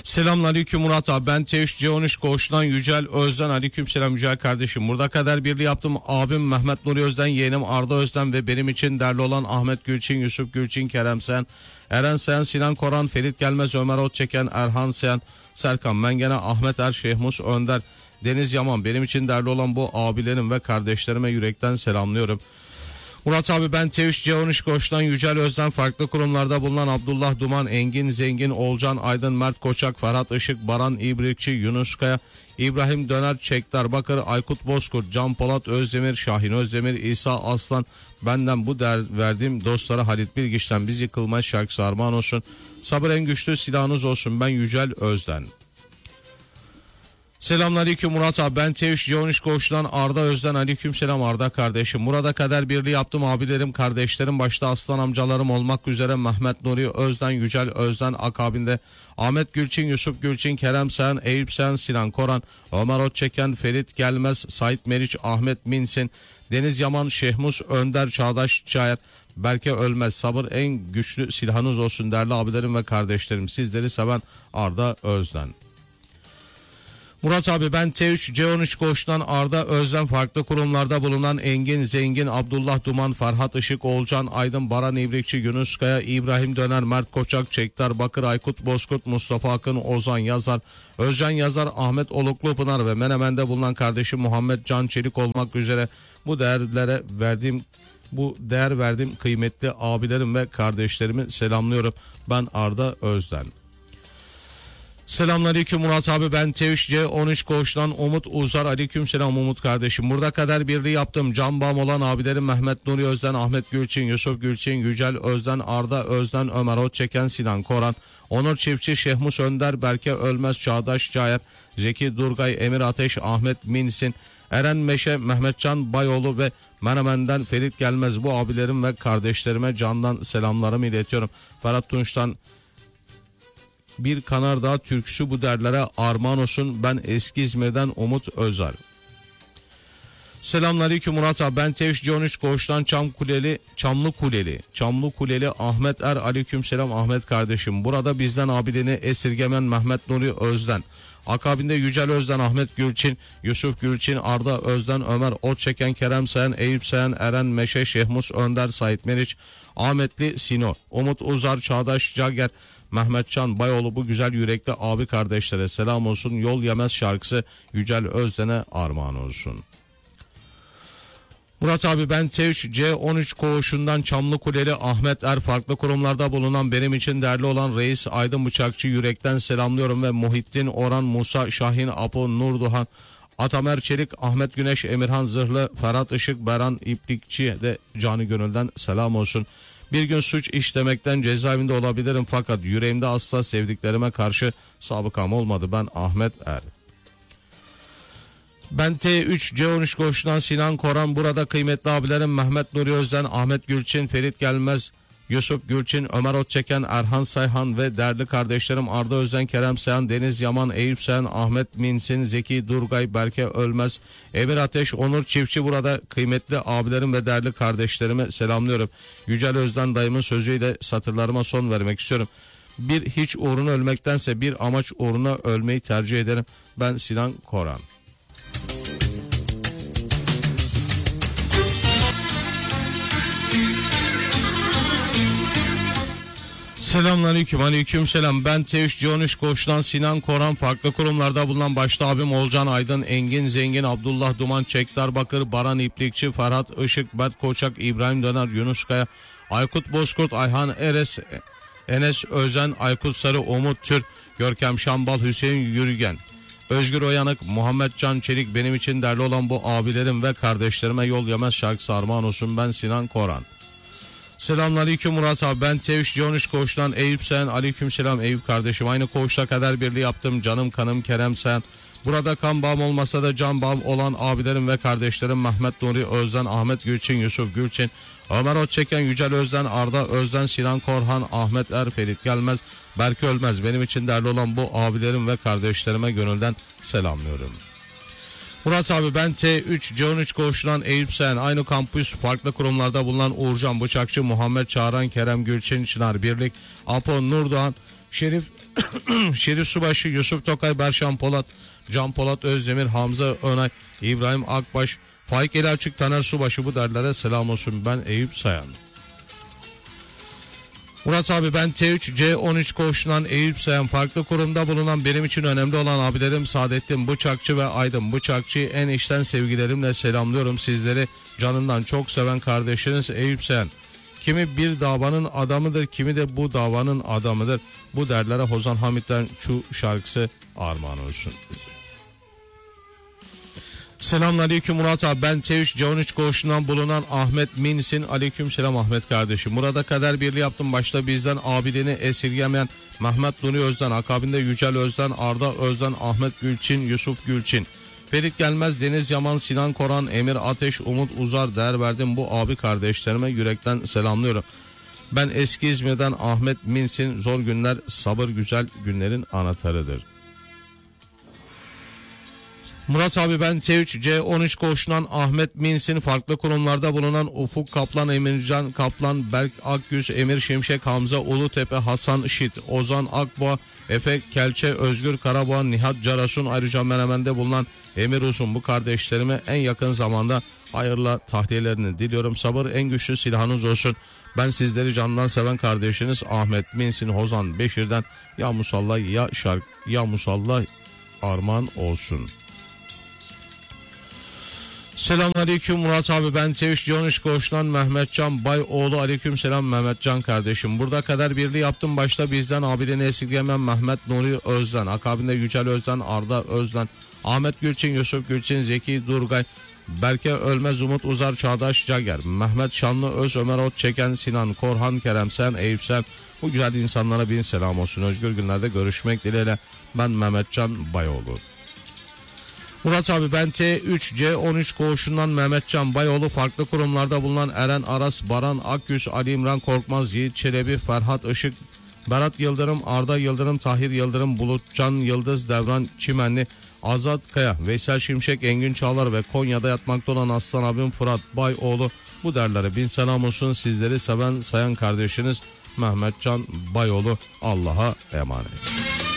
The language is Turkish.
Selamünaleyküm Murat abi, ben T3 C13 Koğuş'tan Yücel Özden. Aleykümselam Yücel kardeşim. Burada kader birliği yaptım. Abim Mehmet Nuri Özden, yeğenim Arda Özden ve benim için değerli olan Ahmet Gülçin, Yusuf Gülçin, Kerem Sen, Eren Sen, Sinan Koran, Ferit Gelmez, Ömer Otçeken, Erhan Sen, Serkan Mengene, Ahmet Er, Şehmus Önder, Deniz Yaman. Benim için değerli olan bu abilerim ve kardeşlerime yürekten selamlıyorum. Murat abi, ben T3 C13 Koç'tan Yücel Özden. Farklı kurumlarda bulunan Abdullah Duman, Engin Zengin, Olcan Aydın, Mert Koçak, Ferhat Işık, Baran İbrikçi, Yunus Kaya, İbrahim Döner, Çektar Bakır, Aykut Bozkurt, Can Polat Özdemir, Şahin Özdemir, İsa Aslan. Benden bu değer verdiğim dostlara Halit Bilgiç'ten Biz Yıkılmaz şarkısı armağan olsun. Sabır en güçlü silahınız olsun. Ben Yücel Özden. Selamünaleyküm Murat abi, ben T3 C13 Koğuş'tan Arda Özden. Aleykümselam Arda kardeşim. Burada kader birliği yaptım. Abilerim, kardeşlerim, başta aslan amcalarım olmak üzere Mehmet Nuri Özden, Yücel Özden, akabinde Ahmet Gülçin, Yusuf Gülçin, Kerem Sen, Eyüp Sen, Sinan Koran, Ömer Otçeken, Ferit Gelmez, Sait Meriç, Ahmet Minsin, Deniz Yaman, Şehmus Önder, Çağdaş Çayer, Berke Ölmez. Sabır en güçlü silahınız olsun değerli abilerim ve kardeşlerim. Sizleri seven Arda Özden. Murat abi, ben T3 C13 Koç'tan Arda Özden. Farklı kurumlarda bulunan Engin Zengin, Abdullah Duman, Ferhat Işık, Olcan Aydın, Baran İbrikçi, Yunus Kaya, İbrahim Döner, Mert Koçak, Çektar Bakır, Aykut Bozkurt, Mustafa Akın, Ozan Yazar, Özcan Yazar, Ahmet Oluklu Pınar ve Menemen'de bulunan kardeşim Muhammed Can Çelik olmak üzere bu değer verdiğim kıymetli abilerim ve kardeşlerimi selamlıyorum. Ben Arda Özden. Selamünaleyküm Murat abi, ben T3 C13 Koç'tan Umut Uzar. Aleykümselam Umut kardeşim. Burada kader birliği yaptım. Can bağım olan abilerim Mehmet Nuri Özden, Ahmet Gülçin, Yusuf Gülçin, Yücel Özden, Arda Özden, Ömer Otçeken, Sinan Koran, Onur Çiftçi, Şehmus Önder, Berke Ölmez, Çağdaş Çayer, Zeki Durgay, Emir Ateş, Ahmet Minsin, Eren Meşe, Mehmetcan Bayoğlu ve Menemen'den Ferit Gelmez. Bu abilerim ve kardeşlerime candan selamlarımı iletiyorum. Ferhat Tunç'tan Bir Kanardağ türküsü bu derlere armağan olsun. Ben eski İzmir'den Umut Özer. Selamünaleyküm Murat abi, ben T3 C13 Koç'tan Çamlı Kuleli Ahmet Er. Aleykümselam Ahmet kardeşim. Burada bizden abilerini esirgemen Mehmet Nuri Özden, akabinde Yücel Özden, Ahmet Gülçin, Yusuf Gülçin, Arda Özden, Ömer Otçeken, Kerem Sen, Eyüp Sen, Eren Meşe, Şehmus Önder, Sait Meriç, Ahmetli Sino, Umut Uzar, Çağdaş Cager, Mehmetcan Bayoğlu. Bu güzel yürekli abi kardeşlere selam olsun. Yol Yemez şarkısı Yücel Özden'e armağan olsun. Murat abi, ben T3 C13 Koğuş'undan Çamlıkuleli Ahmet Er. Farklı kurumlarda bulunan benim için değerli olan Reis Aydın Bıçakçı yürekten selamlıyorum ve Muhittin Orhan, Musa Şahin, Apo Nurduhan, Atamer Çelik, Ahmet Güneş, Emirhan Zırhlı, Ferhat Işık, Beran İplikçi de canı gönülden selam olsun. Bir gün suç işlemekten cezaevinde olabilirim fakat yüreğimde asla sevdiklerime karşı sabıkam olmadı. Ben Ahmet Er. Ben T3 C13 Koç'tan Sinan Koran. Burada kıymetli abilerim Mehmet Nuri Özden, Ahmet Gülçin, Ferit Gelmez, Yusuf Gülçin, Ömer Otçeken, Erhan Sayhan ve değerli kardeşlerim Arda Özden, Kerem Sen, Deniz Yaman, Eyüp Sen, Ahmet Minsin, Zeki Durgay, Berke Ölmez, Emir Ateş, Onur Çiftçi. Burada kıymetli abilerim ve değerli kardeşlerime selamlıyorum. Yücel Özden dayımın sözüyle satırlarıma son vermek istiyorum. Bir hiç uğruna ölmektense bir amaç uğruna ölmeyi tercih ederim. Ben Sinan Koran. Selamünaleyküm. Aleykümselam. Ben T3 C13 Koç'tan Sinan Koran. Farklı kurumlarda bulunan başta abim Olcan Aydın, Engin Zengin, Abdullah Duman, Çektar Bakır, Baran İplikçi, Ferhat Işık, Mert Koçak, İbrahim Döner, Yunus Kaya, Aykut Bozkurt, Ayhan Eres, Enes Özen, Aykut Sarı, Umut Tür, Görkem Şambal, Hüseyin Yürügen, Özgür Oyanık, Muhammed Can Çelik. Benim için değerli olan bu abilerim ve kardeşlerime Yol Yemez şarkısı armağan olsun. Ben Sinan Koran. Selamünaleyküm Murat abi, ben T3 C13 Koç'tan Eyüp Sen. Aleykümselam Eyüp kardeşim. Aynı koğuşta kader birliği yaptım. Canım kanım Kerem Sen. Burada kan bağım olmasa da can bağım olan abilerim ve kardeşlerim Mehmet Nuri Özden, Ahmet Gülçin, Yusuf Gülçin, Ömer Otçeken, Yücel Özden, Arda Özden, Sinan Korhan, Ahmet Er, Ferit Gelmez, Berke Ölmez. Benim için değerli olan bu abilerim ve kardeşlerime gönülden selamlıyorum. Murat abi, ben T3 C13 Koğuş'tan Eyüp Sen. Aynı kampüs farklı kurumlarda bulunan Uğurcan Bıçakçı, Muhammed Çağran, Kerem Gülçin, Çınar Birlik, Apo Nurdoğan, Şerif Subaşı, Yusuf Tokay, Berşan Polat, Can Polat Özdemir, Hamza Önay, İbrahim Akbaş, Faik Eli Açık, Taner Subaşı, bu derlere selam olsun. Ben Eyüp Sayan. Murat abi, ben T3 C13 koğuşundan Eyüp Sayan. Farklı kurumda bulunan, benim için önemli olan abilerim Saadettin Bıçakçı ve Aydın Bıçakçı'yı en içten sevgilerimle selamlıyorum. Sizleri canından çok seven kardeşiniz Eyüp Sayan. Kimi bir davanın adamıdır, kimi de bu davanın adamıdır. Bu derlere Hozan Hamit'ten şu şarkısı armağan olsun. Selamünaleyküm Murat abi, ben T3 C13 koğuşundan bulunan Ahmet Minsin. Aleyküm selam Ahmet kardeşim. Burada kader birliği yaptım. Başta bizden abiliğini esirgemeyen Mehmet Nuri Özden, akabinde Yücel Özden, Arda Özden, Ahmet Gülçin, Yusuf Gülçin, Ferit Gelmez, Deniz Yaman, Sinan Koran, Emir Ateş, Umut Uzar, değer verdim bu abi kardeşlerime yürekten selamlıyorum. Ben eski İzmir'den Ahmet Minsin. Zor günler sabır güzel günlerin anahtarıdır. Murat abi, ben T3 C13 koğuşundan Ahmet Minsin. Farklı kurumlarda bulunan Ufuk Kaplan, Emircan Kaplan, Berk Akgüz, Emir Şimşek, Hamza Ulutepe, Hasan Şit, Ozan Akboğa, Efe Kelçe, Özgür Karaboğa, Nihat Carasun, ayrıca Menemen'de bulunan Emir Uzun, bu kardeşlerime en yakın zamanda hayırla tahliyelerini diliyorum. Sabır en güçlü silahınız olsun. Ben sizleri candan seven kardeşiniz Ahmet Minsin Hozan Beşir'den. Ya musalla ya şark ya musalla armağan olsun. Selamünaleyküm Murat abi, ben T3 C13 koğuşundan Mehmetcan Bayoğlu. Aleyküm selam Mehmetcan kardeşim. Burada kader birliği yaptım. Başta bizden abiliğini esirgemeyen Mehmet Nuri Özden, akabinde Yücel Özden, Arda Özden, Ahmet Gülçin, Yusuf Gülçin, Zeki Durgay, Berke Ölmez, Umut Uzar, Çağdaş Cager, Mehmet Şanlı Öz, Ömer Ot Çeken, Sinan Korhan, Kerem Sen, Eyüp Sen, bu güzel insanlara bin selam olsun. Özgür günlerde görüşmek dileğiyle, ben Mehmetcan Bayoğlu. Murat abi, ben T3 C13 koğuşundan Mehmetcan Bayoğlu. Farklı kurumlarda bulunan Eren Aras, Baran Akgüz, Ali İmran Korkmaz, Yiğit Çelebi, Ferhat Işık, Berat Yıldırım, Arda Yıldırım, Tahir Yıldırım, Bulutcan Yıldız, Devran Çimenli, Azat Kaya, Veysel Şimşek, Engin Çağlar ve Konya'da yatmakta olan aslan abim Fırat Bayoğlu, bu derlere bin selam olsun. Sizleri seven sayan kardeşiniz Mehmetcan Bayoğlu. Allah'a emanet.